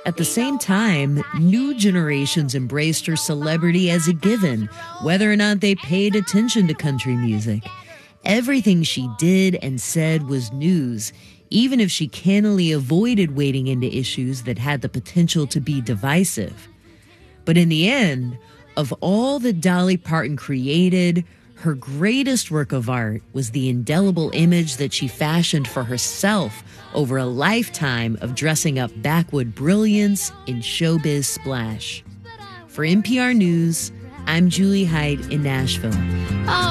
At the same time, new generations embraced her celebrity as a given, whether or not they paid attention to country music. Everything she did and said was news, even if she cannily avoided wading into issues that had the potential to be divisive. But in the end, of all that Dolly Parton created, her greatest work of art was the indelible image that she fashioned for herself over a lifetime of dressing up backwood brilliance in showbiz splash. For NPR News, I'm Julie Heidt in Nashville.